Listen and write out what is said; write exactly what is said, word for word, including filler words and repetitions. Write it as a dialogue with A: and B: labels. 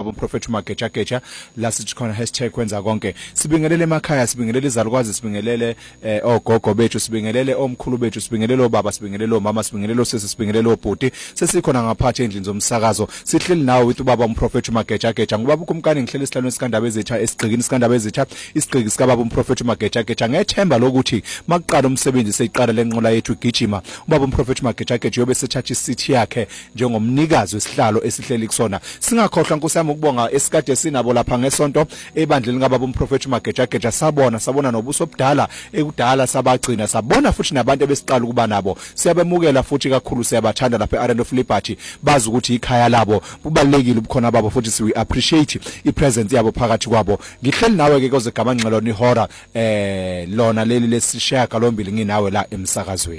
A: ubaba umprofeti uMagejageja la sithi khona hashtag kwenza konke. Sibingelele emakhaya, sibingelele izalukwazi, sibingelele eh, ogogo bethu, sibingelele omkhulu bethu, sibingelele obaba, sibingelele omama, sibingelele osisi, sibingelele obhuti. Sesikhona ngaphathe endlini zomsakazo. Sihleli nawe with ubaba umprofeti uMagejageja. Ngubaba ukumkani ngihlele isihlalo esikandaba ezitsha esigqikini isikandaba ezitsha isigqiki sikababa umprofeti uMagejageja. Ngethemba lokuthi makuqala umsebenzi seyiqala lenqola yethu igijima ubaba umprofeti uMagejageja yobe sethatha isithi yakhe njengomnikazi wesihlalo esihleli kusona. Singakhohlwa Nkosi yami ukubonga esikade sinabo lapha ngesonto ebandleni kababa umprofeti uMagejageja. Sabona sabona nobuso obudala ekudala sabagcina sabona futhi nabantu ebesiqala ukuba nabo siyabemukela futhi kakhulu siyabathanda lapha eArena of Liberty bazi ukuthi ikhaya labo kubalekile ubukhona babo futhi we appreciate ipresence yabo phakathi kwabo. Ngihleli nawe ke koze gamangcelo ni hora eh lona leli lesishaya kalombili nginawe la emsakazweni.